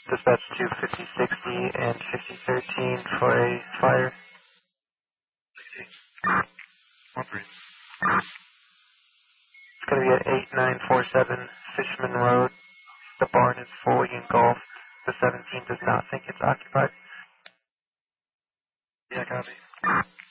Dispatch to 5060 and 5013 for a fire. 13. It's going to be at 8947 Fishman Road. The barn is fully engulfed. The 17 does not think it's occupied. Yeah, copy.